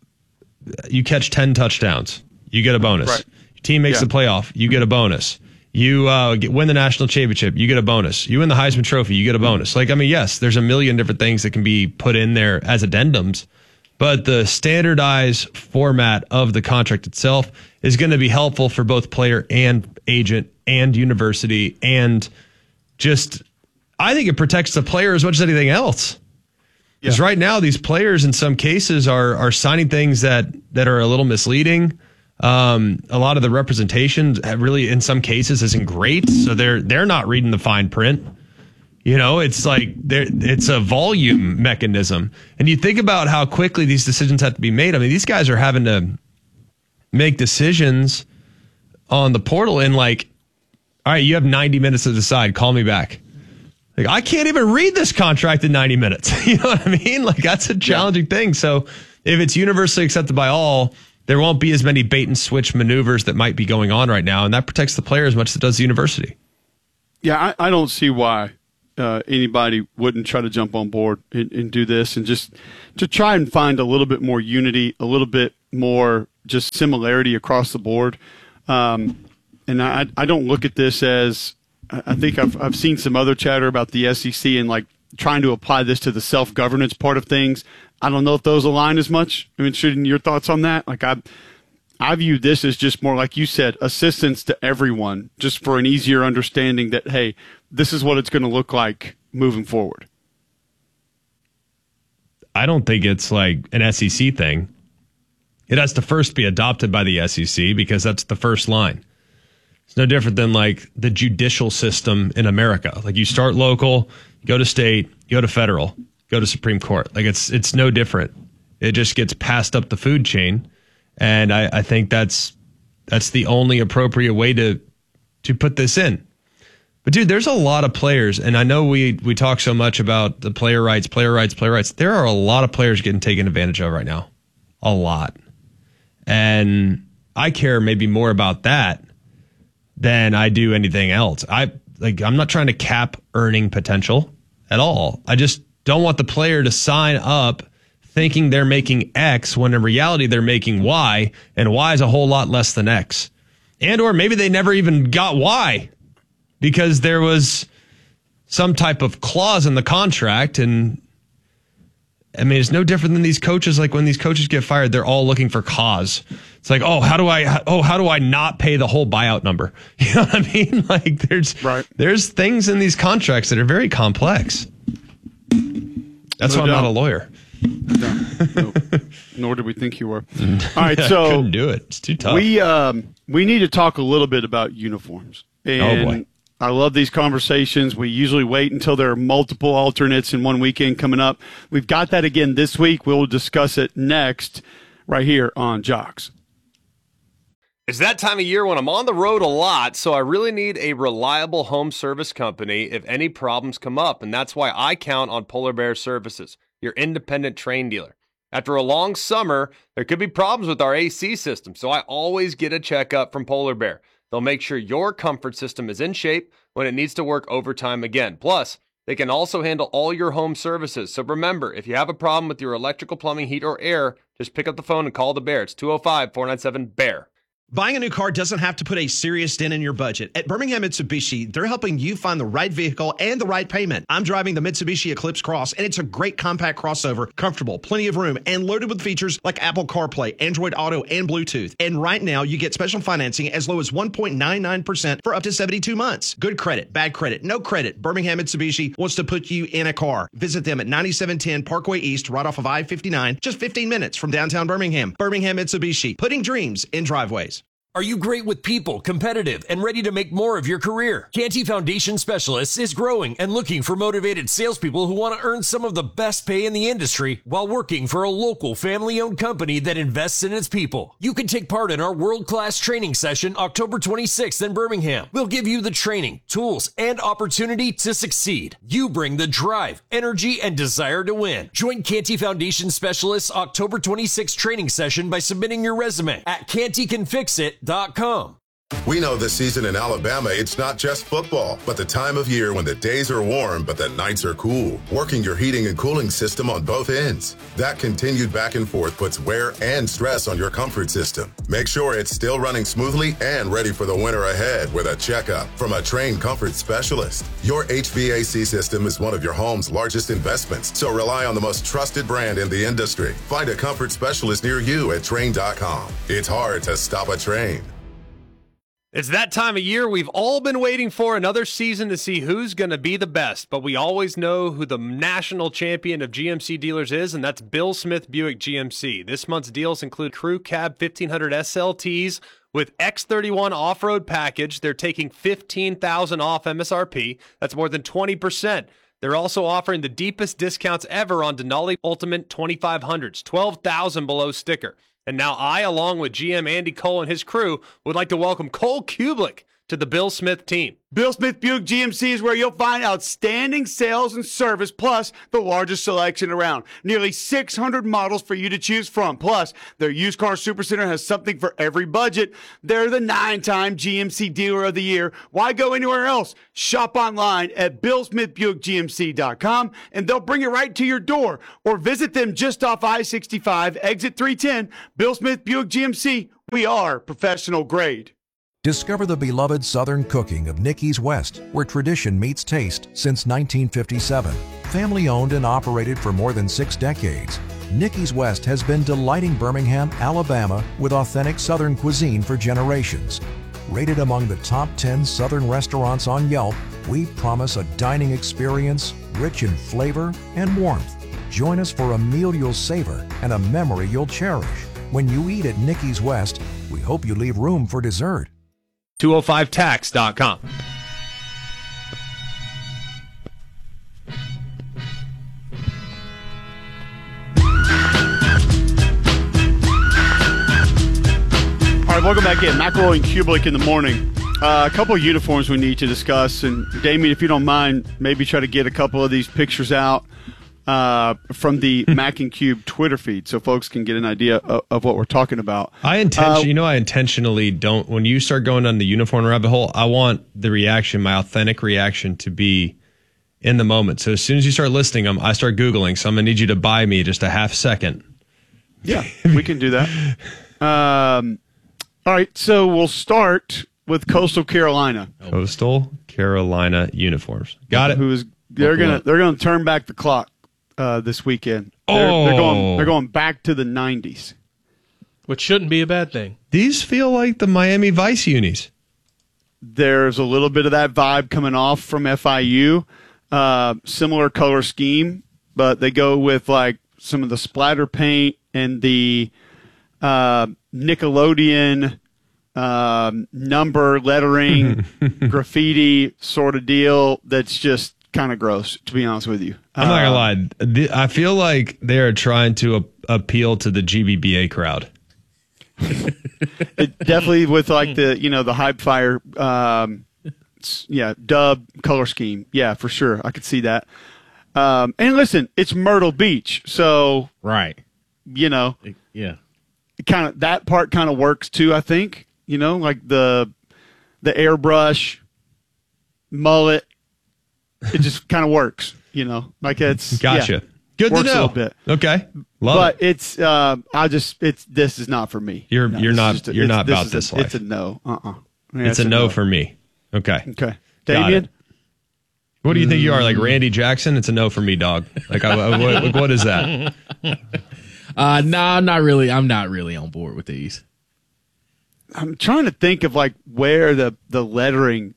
10 touchdowns, you get a bonus. Right. Your team makes the playoff, you get a bonus. You win the national championship, you get a bonus. You win the Heisman Trophy, you get a bonus. Like, I mean, yes, there's a million different things that can be put in there as addendums, but the standardized format of the contract itself is going to be helpful for both player and agent and university, and just, I think it protects the player as much as anything else. Because right now, these players in some cases are signing things that are a little misleading. A lot of the representation really, in some cases, isn't great. So they're not reading the fine print. You know, it's like it's a volume mechanism. And you think about how quickly these decisions have to be made. I mean, these guys are having to make decisions on the portal in like, all right, you have 90 minutes to decide. Call me back. Like, I can't even read this contract in 90 minutes. You know what I mean? Like, that's a challenging thing. So if it's universally accepted by all, there won't be as many bait and switch maneuvers that might be going on right now, and that protects the player as much as it does the university. Yeah, I don't see why anybody wouldn't try to jump on board and do this, and just to try and find a little bit more unity, a little bit more just similarity across the board. And I don't look at this as, I think I've seen some other chatter about the SEC and like trying to apply this to the self-governance part of things. I don't know if those align as much. I mean, shouldn't your thoughts on that? Like I view this as just more, like you said, assistance to everyone, just for an easier understanding that, hey, this is what it's going to look like moving forward. I don't think it's like an SEC thing. It has to first be adopted by the SEC because that's the first line. It's no different than like the judicial system in America. Like you start local, you go to state, you go to federal, go to Supreme Court. Like it's no different. It just gets passed up the food chain. And I think that's the only appropriate way to put this in. But dude, there's a lot of players, and I know we talk so much about the player rights. There are a lot of players getting taken advantage of right now. A lot. And I care maybe more about that than I do anything else. I'm not trying to cap earning potential at all. I just don't want the player to sign up thinking they're making X when in reality they're making Y, and Y is a whole lot less than X. And or maybe they never even got Y because there was some type of clause in the contract. And I mean, it's no different than these coaches. Like when these coaches get fired, they're all looking for cause. It's like, how do I not pay the whole buyout number? You know what I mean? Like there's things in these contracts that are very complex. That's why I'm not a lawyer. No. Nor did we think you were. All right, so I couldn't do it. It's too tough. We need to talk a little bit about uniforms. And oh boy. I love these conversations. We usually wait until there are multiple alternates in one weekend coming up. We've got that again this week. We'll discuss it next right here on Jocks. It's that time of year when I'm on the road a lot, so I really need a reliable home service company if any problems come up, and that's why I count on Polar Bear Services, your independent train dealer. After a long summer, there could be problems with our AC system, so I always get a checkup from Polar Bear. They'll make sure your comfort system is in shape when it needs to work overtime again. Plus, they can also handle all your home services. So remember, if you have a problem with your electrical, plumbing, heat, or air, just pick up the phone and call the Bear. It's 205-497-BEAR. Buying a new car doesn't have to put a serious dent in your budget. At Birmingham Mitsubishi, they're helping you find the right vehicle and the right payment. I'm driving the Mitsubishi Eclipse Cross, and it's a great compact crossover, comfortable, plenty of room, and loaded with features like Apple CarPlay, Android Auto, and Bluetooth. And right now, you get special financing as low as 1.99% for up to 72 months. Good credit, bad credit, no credit. Birmingham Mitsubishi wants to put you in a car. Visit them at 9710 Parkway East, right off of I-59, just 15 minutes from downtown Birmingham. Birmingham Mitsubishi, putting dreams in driveways. Are you great with people, competitive, and ready to make more of your career? Canty Foundation Specialists is growing and looking for motivated salespeople who want to earn some of the best pay in the industry while working for a local family-owned company that invests in its people. You can take part in our world-class training session October 26th in Birmingham. We'll give you the training, tools, and opportunity to succeed. You bring the drive, energy, and desire to win. Join Canty Foundation Specialists October 26th training session by submitting your resume at cantycanfixit.com. We know this season in Alabama, it's not just football, but the time of year when the days are warm, but the nights are cool. Working your heating and cooling system on both ends. That continued back and forth puts wear and stress on your comfort system. Make sure it's still running smoothly and ready for the winter ahead with a checkup from a trained comfort specialist. Your HVAC system is one of your home's largest investments, so rely on the most trusted brand in the industry. Find a comfort specialist near you at Trane.com. It's hard to stop a Trane. It's that time of year we've all been waiting for, another season to see who's going to be the best. But we always know who the national champion of GMC dealers is, and that's Bill Smith Buick GMC. This month's deals include Crew Cab 1500 SLTs with X31 off-road package. They're taking $15,000 off MSRP. That's more than 20%. They're also offering the deepest discounts ever on Denali Ultimate 2500s, $12,000 below sticker. And now I, along with GM Andy Cole and his crew, would like to welcome Cole Kublik to the Bill Smith team. Bill Smith Buick GMC is where you'll find outstanding sales and service, plus the largest selection around. Nearly 600 models for you to choose from. Plus, their used car supercenter has something for every budget. They're the 9-time GMC Dealer of the Year. Why go anywhere else? Shop online at BillSmithBuickGMC.com, and they'll bring it right to your door. Or visit them just off I-65, exit 310. Bill Smith Buick GMC. We are professional grade. Discover the beloved Southern cooking of Nicky's West, where tradition meets taste since 1957. Family owned and operated for more than 6 decades, Nicky's West has been delighting Birmingham, Alabama with authentic Southern cuisine for generations. Rated among the top 10 Southern restaurants on Yelp, we promise a dining experience rich in flavor and warmth. Join us for a meal you'll savor and a memory you'll cherish. When you eat at Nicky's West, we hope you leave room for dessert. 205tax.com. All right, welcome back in. McElroy and Kublik in the morning. A couple of uniforms we need to discuss. And, Damien, if you don't mind, maybe try to get a couple of these pictures out from the Mac and Cube Twitter feed so folks can get an idea of what we're talking about. I intentionally don't. When you start going on the uniform rabbit hole, I want the reaction, my authentic reaction, to be in the moment. So as soon as you start listing them, I start Googling. So I'm going to need you to buy me just a half second. Yeah, we can do that. All right, so we'll start with Coastal Carolina. Coastal Carolina uniforms. Got it. They're gonna turn back the clock this weekend. They're going back to the 90s, which shouldn't be a bad thing. These feel like the Miami Vice unis. There's a little bit of that vibe coming off from FIU. Similar color scheme, but they go with like some of the splatter paint and the Nickelodeon number lettering, graffiti sort of deal. That's just kind of gross, to be honest with you. I'm not gonna lie. I feel like they are trying to appeal to the GBBA crowd. It definitely with like the Hype Fire, dub color scheme. Yeah, for sure, I could see that. And listen, it's Myrtle Beach, so right. Yeah, kind of that part kind of works too. I think like the airbrush mullet. It just kind of works, like it's gotcha. Yeah, good to know. A little bit. Okay, but it's this is not for me. You're not about this life. It's a no. It's a no for me. Okay. Damien, what do you think you are, like Randy Jackson? It's a no for me, dog. Like what is that? No, I'm not really on board with these. I'm trying to think of like where the lettering.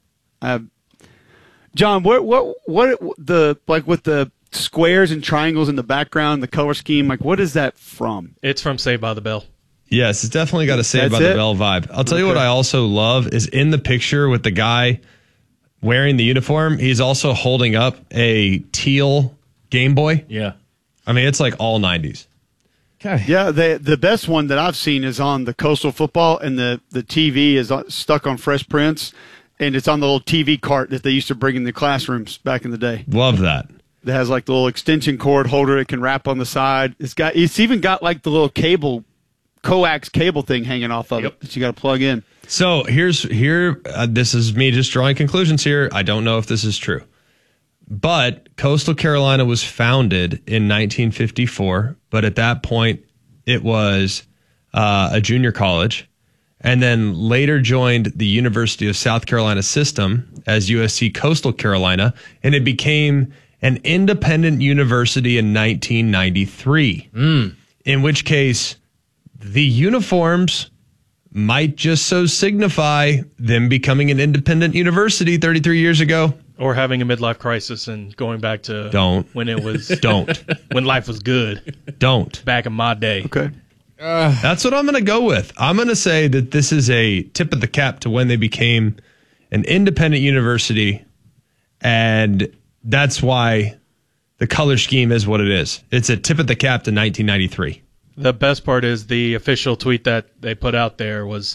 John, what the like with the squares and triangles in the background, the color scheme, like what is that from? It's from Saved by the Bell. Yes, it's definitely got a Saved by the Bell vibe. I'll tell you what I also love is in the picture with the guy wearing the uniform, he's also holding up a teal Game Boy. Yeah. I mean, it's like all 90s. Okay. Yeah, the best one that I've seen is on the Coastal Football, and the TV is stuck on Fresh Prince. And it's on the little TV cart that they used to bring in the classrooms back in the day. Love that. It has like the little extension cord holder it can wrap on the side. It's even got like the little coax cable thing hanging off of it that you got to plug in. So this is me just drawing conclusions here. I don't know if this is true. But Coastal Carolina was founded in 1954, but at that point it was a junior college. And then later joined the University of South Carolina system as USC Coastal Carolina, and it became an independent university in 1993. In which case, the uniforms might just so signify them becoming an independent university 33 years ago. Or having a midlife crisis and going back to when it was when life was good. Back in my day. Okay. That's what I'm going to go with. I'm going to say that this is a tip of the cap to when they became an independent university, and that's why the color scheme is what it is. It's a tip of the cap to 1993. The best part is the official tweet that they put out there was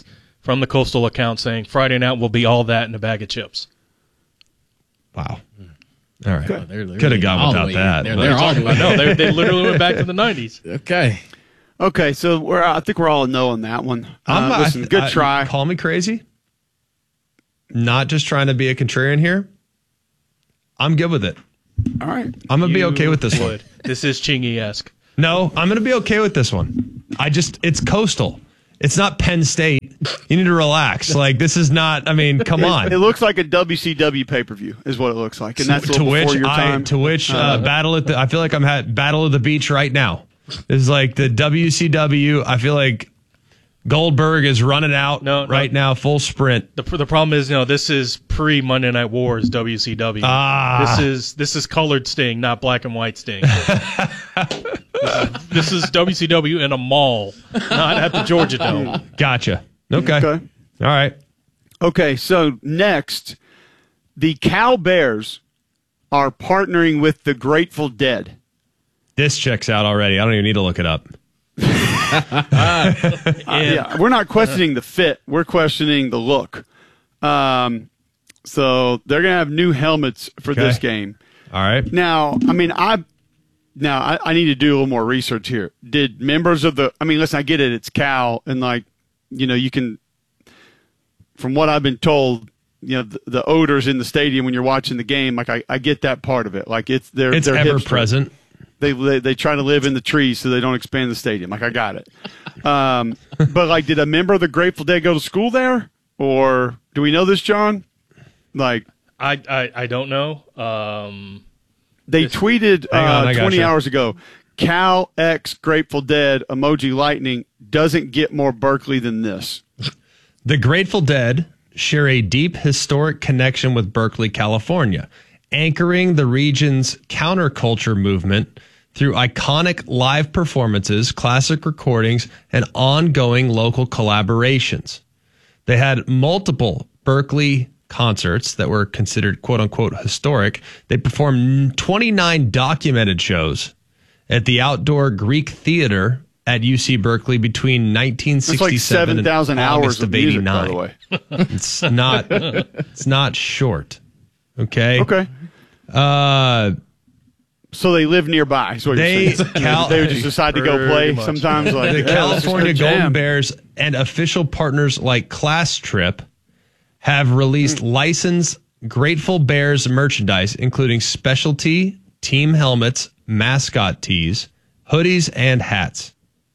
from the Coastal account saying Friday night will be all that and a bag of chips. Wow. All right. Oh, Could have gone without that. They're all the way. No, they literally went back to the 90s. Okay, so I think we're all a no on that one. Listen, good try. Call me crazy. Not just trying to be a contrarian here. I'm good with it. All right. I'm going to be okay with this one. This is Chingy-esque. No, I'm going to be okay with this one. It's Coastal. It's not Penn State. You need to relax. Like, this is not, come on. It looks like a WCW pay-per-view is what it looks like. And that's to which Battle at the, I feel like I'm at Battle of the Beach right now. This is like the WCW. I feel like Goldberg is running out right now, full sprint. The problem is, this is pre-Monday Night Wars WCW. This is colored Sting, not black and white Sting. This is WCW in a mall, not at the Georgia Dome. Gotcha. Okay. All right. Okay, so next, the Cal Bears are partnering with the Grateful Dead. This checks out already. I don't even need to look it up. We're not questioning the fit. We're questioning the look. So they're going to have new helmets for this game. All right. Now, I need to do a little more research here. Did members of listen, I get it. It's Cal, and you can, from what I've been told, the odors in the stadium when you're watching the game. Like I get that part of it. Like it's ever hipster. Present. They try to live in the trees so they don't expand the stadium. Like I got it. But did a member of the Grateful Dead go to school there, or do we know this, John? I don't know. They tweeted 20 hours ago, Cal X Grateful Dead emoji lightning doesn't get more Berkeley than this. The Grateful Dead share a deep historic connection with Berkeley, California, anchoring the region's counterculture movement through iconic live performances, classic recordings, and ongoing local collaborations. They had multiple Berkeley concerts that were considered quote-unquote historic. They performed 29 documented shows at the Outdoor Greek Theater at UC Berkeley between 1967 and August of 89. By the way. It's not short. Okay. So they live nearby. So they would just decide to go play sometimes. The California Golden Bears and official partners like Class Trip have released licensed Grateful Bears merchandise, including specialty team helmets, mascot tees, hoodies, and hats.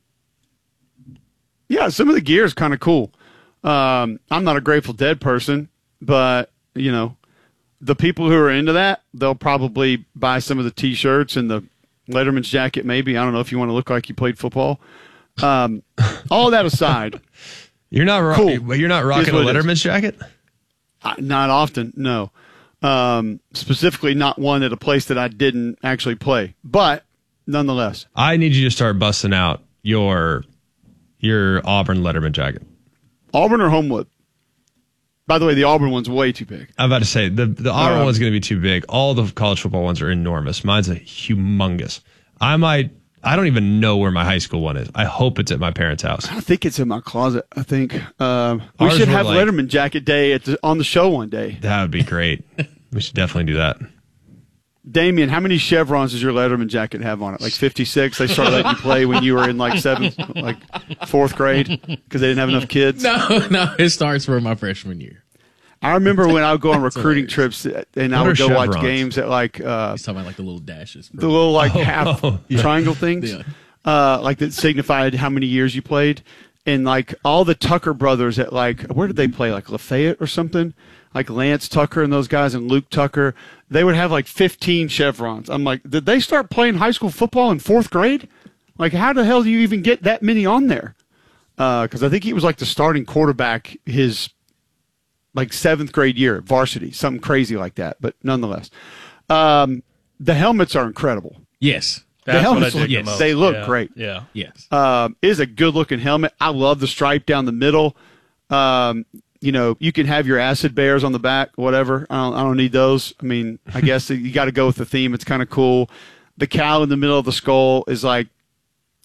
Yeah, some of the gear is kind of cool. I'm not a Grateful Dead person, but, the people who are into that, they'll probably buy some of the T-shirts and the Letterman's jacket maybe. I don't know if you want to look like you played football. All that aside. You're not rocking a Letterman's jacket? Not often, no. Specifically not one at a place that I didn't actually play. But, nonetheless. I need you to start busting out your Auburn Letterman jacket. Auburn or Homewood? By the way, the Auburn one's way too big. I'm about to say, the Auburn one's going to be too big. All the college football ones are enormous. Mine's a humongous. I don't even know where my high school one is. I hope it's at my parents' house. I think it's in my closet. I think we should have Letterman jacket day on the show one day. That would be great. We should definitely do that. Damien, how many chevrons does your Letterman jacket have on it? Like 56? They started letting you play when you were in fourth grade because they didn't have enough kids? No, it starts for my freshman year. I remember when I would go on recruiting trips and I would go watch games at He's talking about the little dashes. The little half triangle things. Yeah. That signified how many years you played. And all the Tucker brothers at where did they play? Lafayette or something? Lance Tucker and those guys and Luke Tucker, they would have 15 chevrons. I'm like, did they start playing high school football in fourth grade? How the hell do you even get that many on there? Because I think he was the starting quarterback his seventh grade year at varsity, something crazy like that. But nonetheless, the helmets are incredible. Yes. The helmets they look great. Yeah. Yes. It is a good looking helmet. I love the stripe down the middle. You can have your acid bears on the back, whatever. I don't need those. I guess you got to go with the theme. It's kind of cool. The cow in the middle of the skull is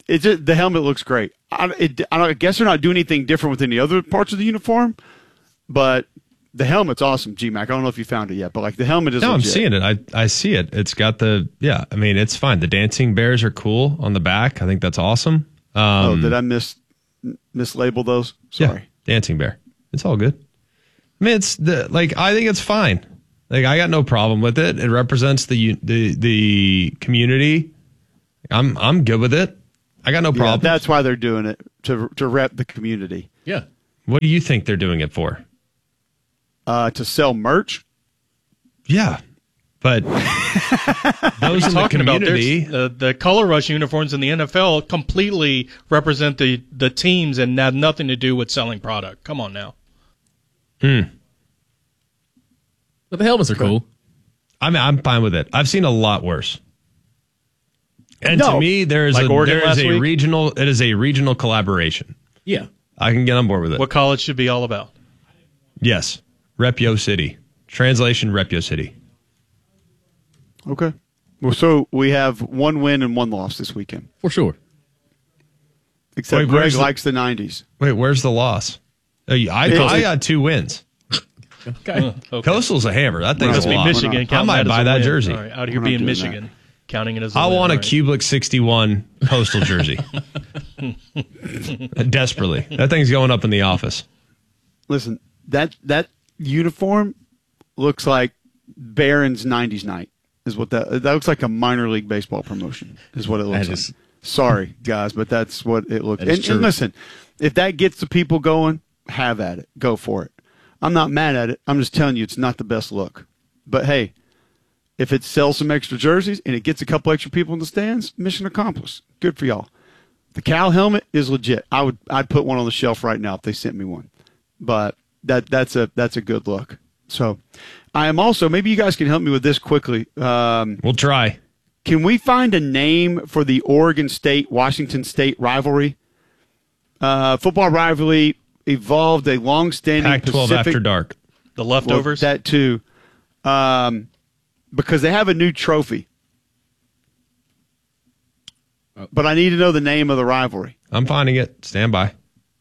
It's just, the helmet looks great. I guess they're not doing anything different with any other parts of the uniform, but the helmet's awesome, G-Mac. I don't know if you found it yet, but like the helmet is legit. I'm seeing it. I see it. It's got I mean, it's fine. The dancing bears are cool on the back. I think that's awesome. Did I mislabel those? Sorry. Yeah, dancing bear. It's all good. I mean, I think it's fine. Like, I got no problem with it. It represents the community. I'm good with it. I got no problem. That's why they're doing it, to rep the community. Yeah. What do you think they're doing it for? To sell merch. Yeah, but those in the community, the Color Rush uniforms in the NFL completely represent the teams and have nothing to do with selling product. Come on now. But the helmets are cool. I mean, I'm fine with it. I've seen a lot worse. And to me, it is a regional collaboration. Yeah. I can get on board with it. What college should be all about. Yes. Rep Yo City. Translation, Rep Yo City. Okay. Well, so we have 1 win and 1 loss this weekend. For sure. Except Greg likes the 90s. Wait, where's the loss? I got 2 wins. Okay. Coastal's a hammer. That thing's a lot. Michigan. I might buy that jersey. All right, out here being Michigan. Counting it as a I win, want a right. Kubelik 61 Coastal jersey. Desperately. That thing's going up in the office. Listen, that uniform looks like Barron's 90s night. Is what that looks like. A minor league baseball promotion is what it looks like. Sorry, guys, but that's what it looks like. And listen, if that gets the people going, have at it. Go for it. I'm not mad at it. I'm just telling you it's not the best look. But hey, if it sells some extra jerseys and it gets a couple extra people in the stands, mission accomplished. Good for y'all. The Cal helmet is legit. I'd put one on the shelf right now if they sent me one. But that's a good look. So I am also, maybe you guys can help me with this quickly. We'll try. Can we find a name for the Oregon State-Washington State rivalry? Football rivalry evolved a long-standing Pac-12 after dark. The leftovers? Well, that too. Because they have a new trophy. But I need to know the name of the rivalry. I'm finding it. Stand by.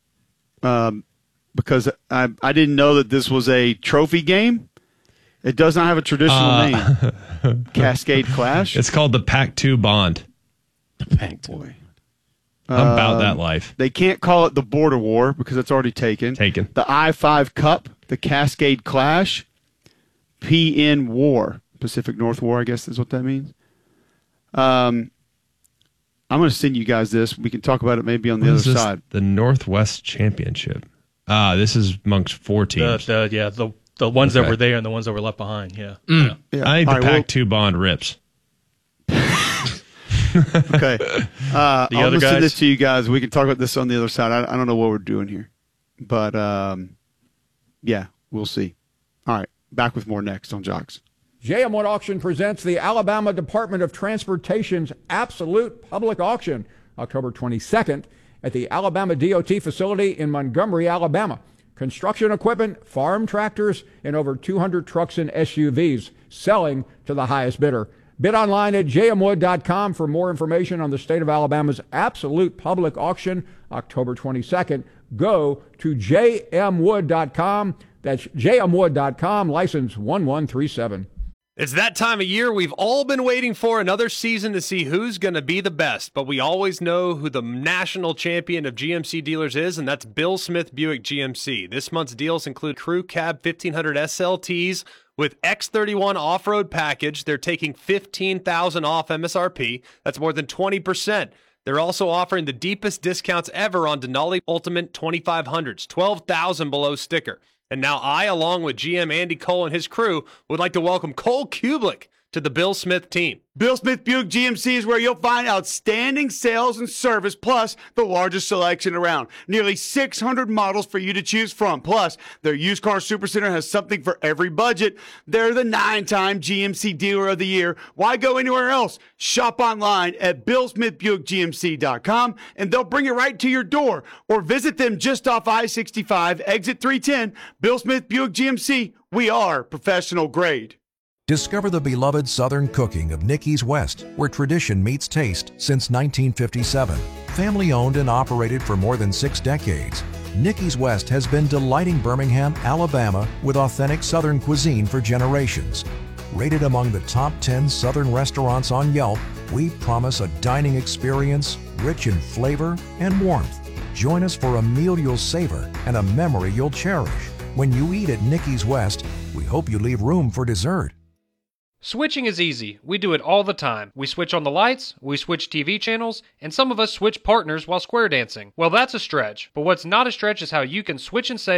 Because I didn't know that this was a trophy game. It does not have a traditional name. Cascade Clash. It's called the Pac-2 Bond. The Pac-2. I'm about that life. They can't call it the Border War because it's already taken. The I-5 Cup, the Cascade Clash, PN War, Pacific North War, I guess is what that means. I'm going to send you guys this. We can talk about it maybe on the other side. The Northwest Championship. This is amongst 4 teams. The ones that were there and the ones that were left behind. Yeah. Yeah. I think the Pac-2 Bond rips. Okay. I'll send guys? this to you guys. We can talk about this on the other side. I don't know what we're doing here. But, yeah, we'll see. All right. Back with more next on Jocks. JM Wood Auction presents the Alabama Department of Transportation's Absolute Public Auction, October 22nd at the Alabama DOT facility in Montgomery, Alabama. Construction equipment, farm tractors, and over 200 trucks and SUVs selling to the highest bidder. Bid online at jmwood.com for more information on the state of Alabama's Absolute Public Auction, October 22nd. Go to jmwood.com. That's jmwood.com, license 1137. It's that time of year we've all been waiting for, another season to see who's going to be the best. But we always know who the national champion of GMC dealers is, and that's Bill Smith Buick GMC. This month's deals include Crew Cab 1500 SLTs with X31 off-road package. They're taking $15,000 off MSRP. That's more than 20%. They're also offering the deepest discounts ever on Denali Ultimate 2500s, $12,000 below sticker. And now I, along with GM Andy Cole and his crew, would like to welcome Cole Kubelik to the Bill Smith team. Bill Smith Buick GMC is where you'll find outstanding sales and service, plus the largest selection around. Nearly 600 models for you to choose from. Plus, their used car supercenter has something for every budget. They're the 9-time GMC Dealer of the Year. Why go anywhere else? Shop online at BillSmithBuickGMC.com and they'll bring it right to your door. Or visit them just off I-65, exit 310. Bill Smith Buick GMC. We are professional grade. Discover the beloved Southern cooking of Nicky's West, where tradition meets taste since 1957. Family owned and operated for more than 6 decades, Nicky's West has been delighting Birmingham, Alabama with authentic Southern cuisine for generations. Rated among the top 10 Southern restaurants on Yelp, we promise a dining experience rich in flavor and warmth. Join us for a meal you'll savor and a memory you'll cherish. When you eat at Nicky's West, we hope you leave room for dessert. Switching is easy. We do it all the time. We switch on the lights, we switch TV channels, and some of us switch partners while square dancing. Well, that's a stretch. But what's not a stretch is how you can switch and save